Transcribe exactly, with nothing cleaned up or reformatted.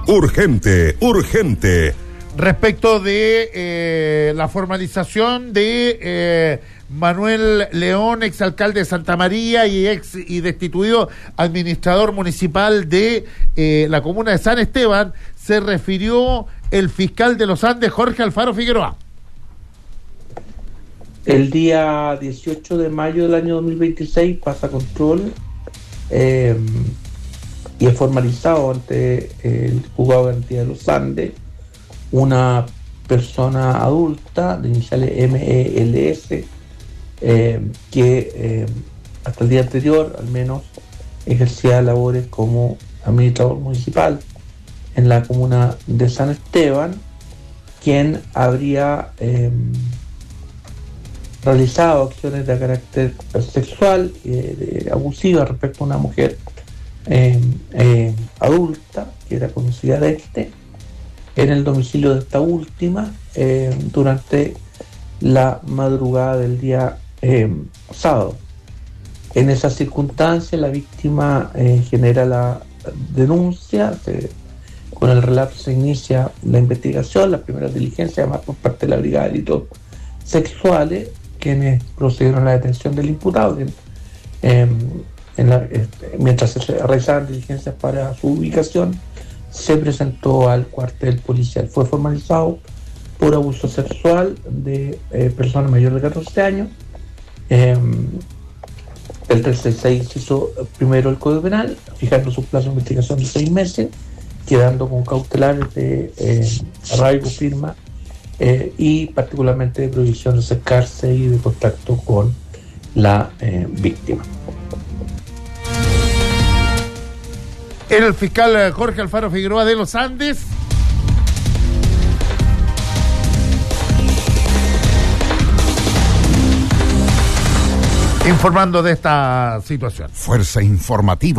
Urgente, urgente. Respecto de eh, la formalización de eh, Manuel León, exalcalde de Santa María y ex y destituido administrador municipal de eh, la comuna de San Esteban, se refirió el fiscal de los Andes, Jorge Alfaro Figueroa. El día dieciocho de mayo del año dos mil veintiséis pasa control eh, y es formalizado ante el juzgado de garantía de los Andes una persona adulta de iniciales M E L S eh, que eh, hasta el día anterior al menos ejercía labores como administrador municipal en la comuna de San Esteban, quien habría eh, realizado acciones de carácter sexual eh, abusiva respecto a una mujer eh, eh, adulta que era conocida de este en el domicilio de esta última eh, durante la madrugada del día eh, sábado. En esas circunstancias la víctima eh, genera la denuncia, se, con el relato se inicia la investigación, las primeras diligencias además por parte de la Brigada de Delitos Sexuales, quienes procedieron a la detención del imputado, quien, eh, en la, este, mientras se realizaban diligencias para su ubicación, se presentó al cuartel policial. Fue formalizado por abuso sexual de eh, personas mayores de catorce años. Eh, el trescientos sesenta y seis hizo primero el Código Penal, fijando su plazo de investigación de seis meses, quedando con cautelares de eh, arraigo, firma eh, y particularmente de prohibición de acercarse y de contacto con la eh, víctima. Era el fiscal Jorge Alfaro Figueroa de los Andes. Informando de esta situación. Fuerza informativa.